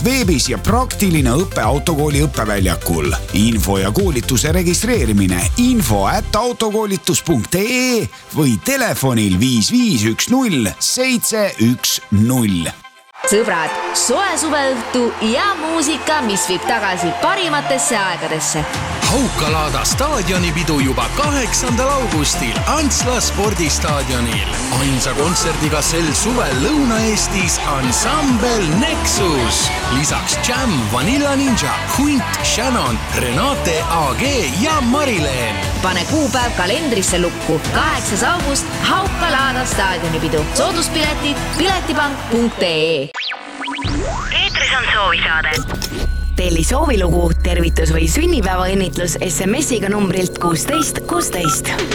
veebis ja praktiline õpe autokooli õppeväljakul. Info ja koolituse registreerimine info@autokoolitus.ee või telefonil 5510 710. Sõbrad, soe suveõhtu ja muusika, mis viib tagasi parimatesse aegadesse. Haukalaada staadionipidu juba 8. augustil Antsla spordistaadionil. Ainsa kontserdiga sel suvel Lõuna-Eestis ansambel Nexus. Lisaks Jam, Vanilla Ninja, Hunt, Shannon, Renate AG ja Marileen. Pane kuupäev kalendrisse lukku. 8. august Haukalaada staadionipidu. Sooduspiletid piletipank.ee. Eetris on soovisaade. Telli soovilugu, tervitus või sünnipäevaõnnitlus SMS-iga numbrilt 16 16.